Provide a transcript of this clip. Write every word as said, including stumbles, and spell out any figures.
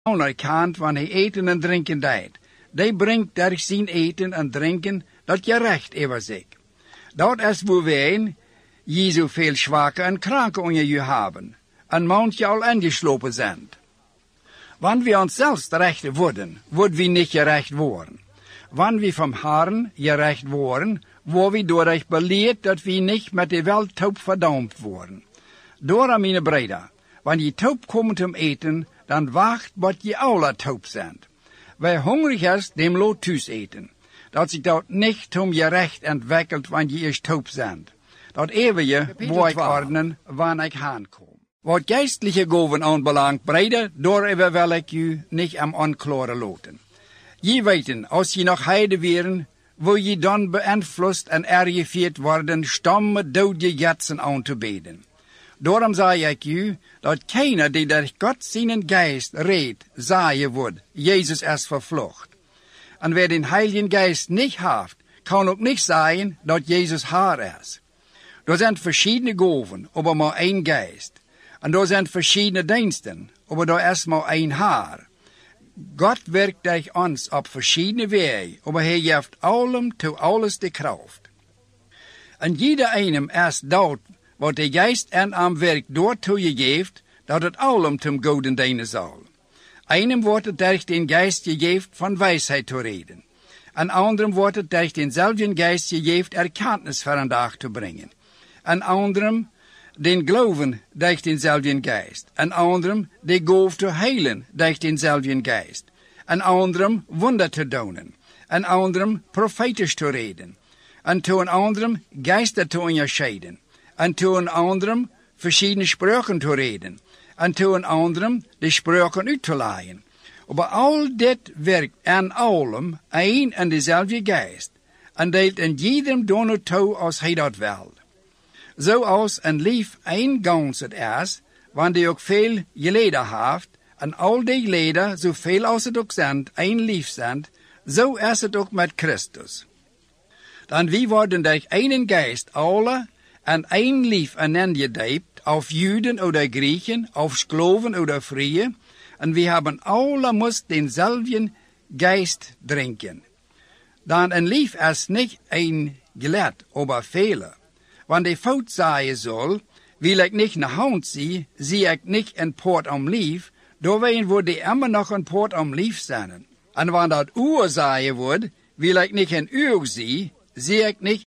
onderkant wanneer hij eten en drinken deed. Die brengt door zijn eten en drinken dat je recht over zich. Dat is wo wij je zoveel zwakke en kranke onder je hebben, en manche al ingeslopen zijn. Wanneer we ons zelfs recht worden, worden we niet gerecht worden. Wanneer we van Herren gerecht worden, worden we doordat beleerd dat we niet met de welt taub verdampt worden. Door mijn breder, wanneer je taub komt om eten, dan wacht wat je alle taub zijn. Wij hongrig is, dem lo thuis eten. Dat zich dat niet om je recht ontwikkelt wanneer je is taub bent. Dat even je, wo ik ordenen, wanneer ik aankom. Wat geestliche goven aanbelangt, breder, door wil ik u niet am aanklaren laten. Je weten, als je nog heide wären, wo je dan beïnvloed en ergeveerd worden, stammen dode jetsen aan te beden. Daarom zei ik u, dat keiner die door God zijn geest redt, zeggen wordt, Jezus is vervlocht. En wer den Heiligen Geist niet heeft, kan ook niet zeggen dat Jezus haar is. Er zijn verschillende goven, maar maar één geest. En er zijn verschillende diensten, maar er is maar één haar. God werkt durch ons op verschillende wegen, maar hij geeft allem toe alles de kracht. En jeder einem is dat wat de geest en am werk doortoe je geeft, dat het allem ten goden dienen zal. Einem wordt het durch den geest gegeven van wijsheid te reden. En anderem wordt het durch denzelfden geest gegeven erkenntnis voor een dag te brengen. En anderem den geloven durch denzelfden geest. En anderem de goof te heilen durch denzelfden geest. En anderem wunder te doen. En anderem profetisch te reden. En to een anderem geesten te onderscheiden. En to een anderem verschillende spraken te reden. En to een anderem de spraken uit te leiden. Maar al dit werkt aan allem één en dezelfde geest. En deelt in jedem donor toe als hij dat wil. Zoals een lief één gans het is, want die ook veel geleden heeft, en al die leden, zoveel als het ook zijn, één lief zijn, zo is het ook met Christus. Dan wie worden durch één geest alle en één lief einander gedoopt, auf Juden oder Griechen, auf Skloven oder Frie, en we hebben alle moest denzelfden geest drinken. Dan een lief is niet een gelet, maar vele. Want de fout zeggen zal, wil ik niet naar hand zie, zie ik niet een poort om lief, doorwegen wordt die immer nog een poort om lief zijn. En wanneer dat uur zeggen wordt, wil ik niet een uur zie, zie ik niet